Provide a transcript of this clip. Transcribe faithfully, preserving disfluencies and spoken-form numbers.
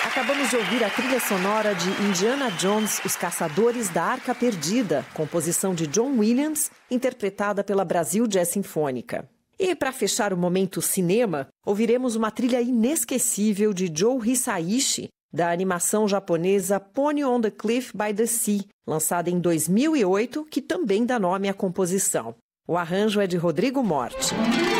Acabamos de ouvir a trilha sonora de Indiana Jones, Os Caçadores da Arca Perdida, composição de John Williams, interpretada pela Brasil Jazz Sinfônica. E para fechar o momento cinema, ouviremos uma trilha inesquecível de Joe Hisaishi, da animação japonesa Pony on the Cliff by the Sea, lançada em dois mil e oito, que também dá nome à composição. O arranjo é de Rodrigo Morti.